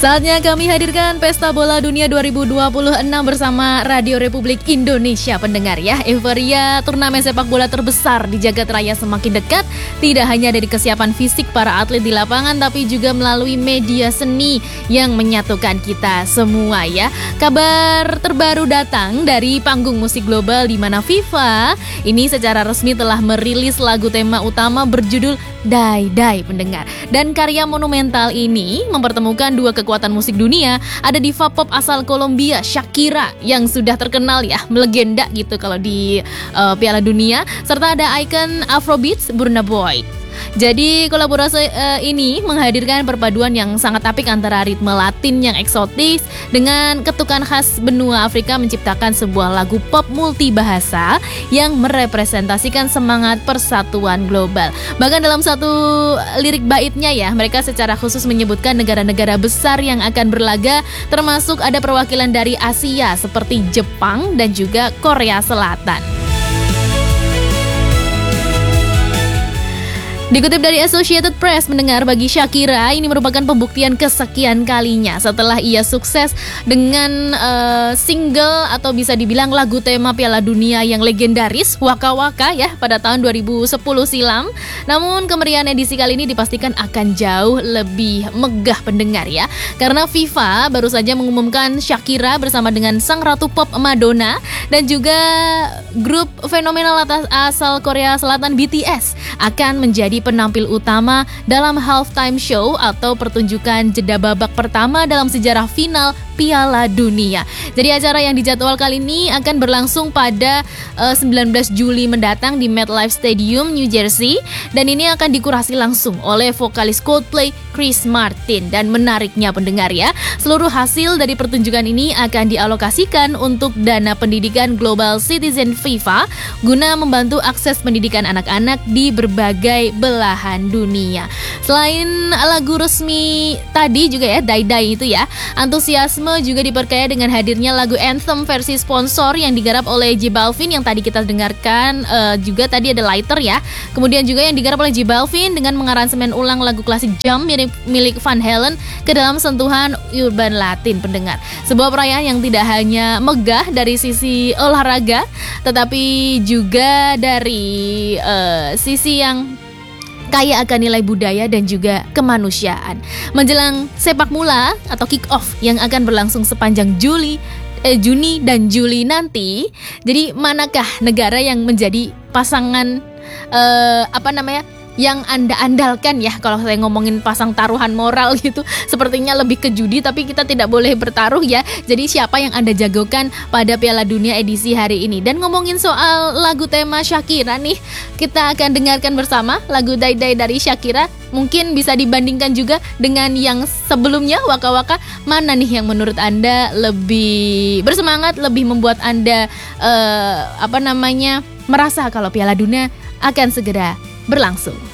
Saatnya kami hadirkan Pesta Bola Dunia 2026 bersama Radio Republik Indonesia. Pendengar ya, euforia turnamen sepak bola terbesar di jagat raya semakin dekat. Tidak hanya dari kesiapan fisik para atlet di lapangan, tapi juga melalui media seni yang menyatukan kita semua ya. Kabar terbaru datang dari panggung musik global di mana FIFA ini secara resmi telah merilis lagu tema utama berjudul Die Die, pendengar. Dan karya monumental ini mempertemukan dua kekuatan musik dunia. Ada diva pop asal Kolombia, Shakira, yang sudah terkenal ya, melegenda gitu kalau di Piala Dunia. Serta ada ikon Afrobeats, Burna Boy. Jadi kolaborasi ini menghadirkan perpaduan yang sangat apik antara ritme Latin yang eksotis dengan ketukan khas benua Afrika, menciptakan sebuah lagu pop multibahasa yang merepresentasikan semangat persatuan global. Bahkan dalam satu lirik baitnya ya, mereka secara khusus menyebutkan negara-negara besar yang akan berlaga, termasuk ada perwakilan dari Asia seperti Jepang dan juga Korea Selatan. Dikutip dari Associated Press, mendengar bagi Shakira ini merupakan pembuktian kesekian kalinya setelah ia sukses dengan single atau bisa dibilang lagu tema Piala Dunia yang legendaris Waka Waka ya pada tahun 2010 silam. Namun kemeriahan edisi kali ini dipastikan akan jauh lebih megah, pendengar ya, karena FIFA baru saja mengumumkan Shakira bersama dengan sang ratu pop Madonna dan juga grup fenomenal asal Korea Selatan BTS akan menjadi penampil utama dalam halftime show atau pertunjukan jeda babak pertama dalam sejarah final Piala Dunia. Jadi acara yang dijadwal kali ini akan berlangsung pada 19 Juli mendatang di MetLife Stadium, New Jersey, dan ini akan dikurasi langsung oleh vokalis Coldplay Chris Martin. Dan menariknya, pendengar ya, seluruh hasil dari pertunjukan ini akan dialokasikan untuk dana pendidikan Global Citizen FIFA guna membantu akses pendidikan anak-anak di berbagai belahan dunia. Selain lagu resmi tadi juga ya, Die Die itu ya, antusiasme juga diperkaya dengan hadirnya lagu anthem versi sponsor yang digarap oleh J Balvin yang tadi kita dengarkan. Juga tadi ada Lighter ya. Kemudian juga yang digarap oleh J Balvin dengan mengaransemen ulang lagu klasik Jump milik Van Halen ke dalam sentuhan urban Latin, pendengar. Sebuah perayaan yang tidak hanya megah dari sisi olahraga, tetapi juga dari sisi yang kaya akan nilai budaya dan juga kemanusiaan. Menjelang sepak mula atau kick off yang akan berlangsung sepanjang Juni dan Juli nanti. Jadi manakah negara yang menjadi pasangan yang Anda andalkan ya? Kalau saya ngomongin pasang taruhan moral gitu, sepertinya lebih ke judi, tapi kita tidak boleh bertaruh ya. Jadi siapa yang Anda jagokan pada Piala Dunia edisi hari ini? Dan ngomongin soal lagu tema Shakira nih, kita akan dengarkan bersama lagu Die Die dari Shakira. Mungkin bisa dibandingkan juga dengan yang sebelumnya, Waka Waka. Mana nih yang menurut Anda lebih bersemangat, lebih membuat Anda merasa kalau Piala Dunia akan segera berlangsung?